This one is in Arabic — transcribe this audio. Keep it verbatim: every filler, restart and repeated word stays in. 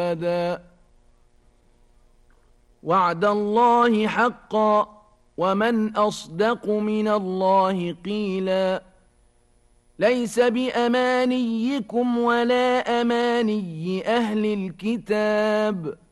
أبدا. وعد الله حقا، ومن أصدق من الله قيلا. ليس بأمانيكم ولا أماني أهل الكتاب،